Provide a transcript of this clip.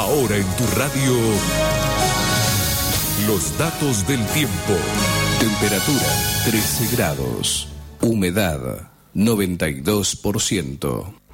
Ahora en tu radio, los datos del tiempo. Temperatura 13 grados. Humedad 92%.